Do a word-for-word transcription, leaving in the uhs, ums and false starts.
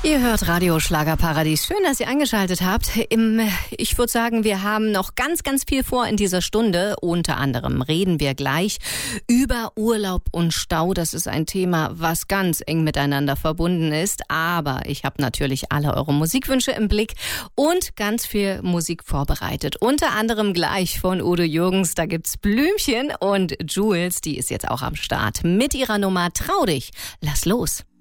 Ihr hört Radio Schlagerparadies. Schön, dass ihr eingeschaltet habt. Im, ich würde sagen, wir haben noch ganz, ganz viel vor in dieser Stunde. Unter anderem reden wir gleich über Urlaub und Stau. Das ist ein Thema, was ganz eng miteinander verbunden ist. Aber ich habe natürlich alle eure Musikwünsche im Blick und ganz viel Musik vorbereitet. Unter anderem gleich von Udo Jürgens. Da gibt's Blümchen und Jules, die ist jetzt auch am Start mit ihrer Nummer Trau dich. Lass los.